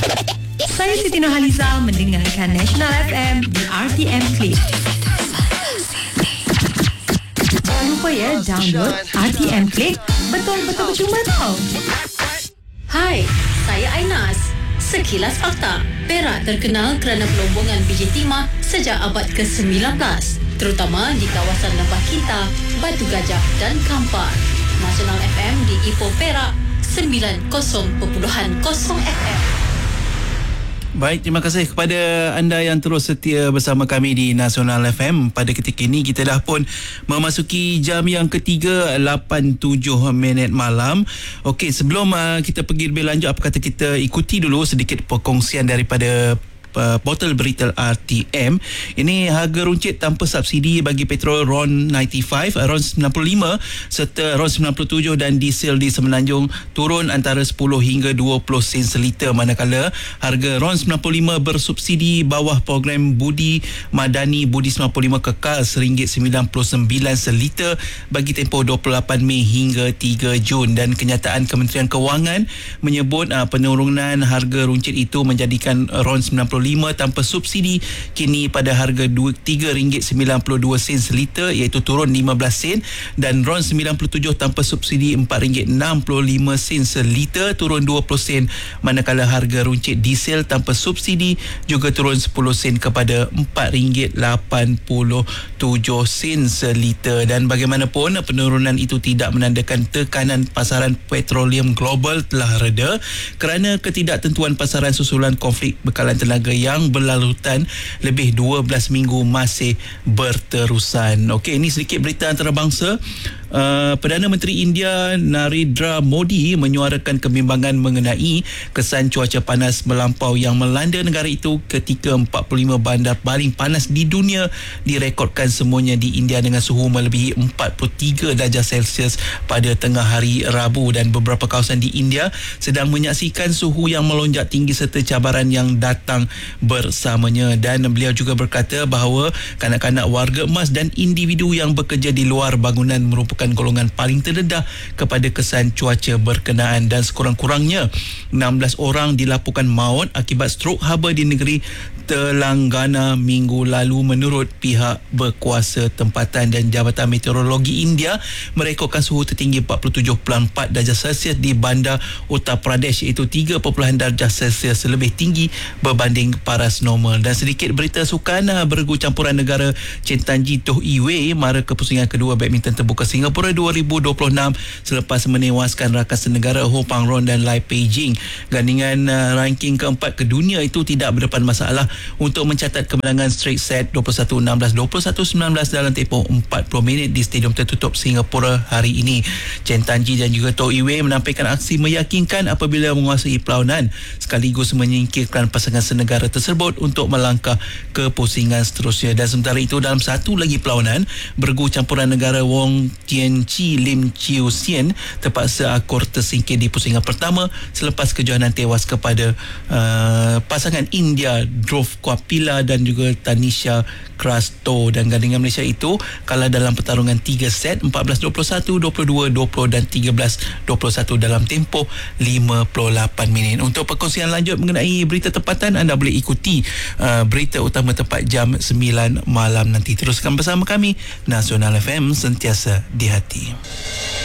Saya Siti Nurhaliza mendengarkan National FM di RTM Click. Jangan lupa ya, download RTM Click. Betul-betul percuma tau. Hai, saya Ainas. Sekilas fakta, Perak terkenal kerana pelombongan biji timah sejak abad ke-19, terutama di kawasan Lembah Kinta, Batu Gajah dan Kampar. Nasional FM di Ipoh Perak 90.0 FM. Baik, terima kasih kepada anda yang terus setia bersama kami di Nasional FM. Pada ketika ini kita dah pun memasuki jam yang ketiga, 8.7 minit malam. Okey, sebelum kita pergi lebih lanjut, apa kata kita ikuti dulu sedikit perkongsian daripada portal berita RTM. Ini harga runcit tanpa subsidi bagi petrol RON 95, RON 95 serta RON 97 dan diesel di Semenanjung turun antara 10 hingga 20 sen seliter, manakala harga RON 95 bersubsidi bawah program Budi Madani Budi 95 kekal RM1.99 seliter bagi tempoh 28 Mei hingga 3 Jun. Dan kenyataan Kementerian Kewangan menyebut penurunan harga runcit itu menjadikan RON 95 tanpa subsidi kini pada harga RM3.92 seliter, iaitu turun 15 sen, dan RON 97 tanpa subsidi RM4.65 seliter, turun 20 sen, manakala harga runcit diesel tanpa subsidi juga turun 10 sen kepada RM4.87 seliter. Dan bagaimanapun penurunan itu tidak menandakan tekanan pasaran petroleum global telah reda kerana ketidaktentuan pasaran susulan konflik bekalan tenaga yang berlarutan lebih 12 minggu masih berterusan. Okey, ini sedikit berita antarabangsa. Perdana Menteri India Narendra Modi menyuarakan kebimbangan mengenai kesan cuaca panas melampau yang melanda negara itu ketika 45 bandar paling panas di dunia direkodkan semuanya di India dengan suhu melebihi 43 darjah Celsius pada tengah hari Rabu, dan beberapa kawasan di India sedang menyaksikan suhu yang melonjak tinggi serta cabaran yang datang bersamanya. Dan beliau juga berkata bahawa kanak-kanak warga emas dan individu yang bekerja di luar bangunan merupakan golongan paling terdedah kepada kesan cuaca berkenaan, dan sekurang-kurangnya 16 orang dilaporkan maut akibat strok haba di negeri Telangana minggu lalu menurut pihak berkuasa tempatan. Dan Jabatan Meteorologi India merekodkan suhu tertinggi 47.4 darjah Celsius di bandar Uttar Pradesh, iaitu 3 darjah Celsius lebih tinggi berbanding paras normal. Dan sedikit berita sukan, bergu campuran negara Chen Tangyi Toh Iwei mara ke pusingan kedua badminton terbuka Singapura 2026 selepas menewaskan rakan negara Ho Pang Ron dan Lai Peijing. Gandingan ranking keempat ke dunia itu tidak berdepan masalah untuk mencatat kemenangan straight set 21-16, 21-19 dalam tempoh 40 minit di stadium tertutup Singapura hari ini. Chen Tangyi dan juga Toh Iwei menampilkan aksi meyakinkan apabila menguasai perlawanan sekaligus menyingkirkan pasangan senegara tersebut untuk melangkah ke pusingan seterusnya. Dan sementara itu, dalam satu lagi perlawanan, bergu campuran negara Wong Tianchi Lim Chiu Sien terpaksa akur tersingkir di pusingan pertama selepas kejohanan tewas kepada pasangan India Dhruv Kapila dan juga Tanisha Krasto. Dan gandingan Malaysia itu kalah dalam pertarungan 3 set 14-21, 22-20 dan 13-21 dalam tempoh 58 minit. Untuk perkongsian lanjut mengenai berita tempatan, anda boleh ikuti berita utama tepat jam 9 malam nanti. Teruskan bersama kami, Nasional FM, sentiasa di hati.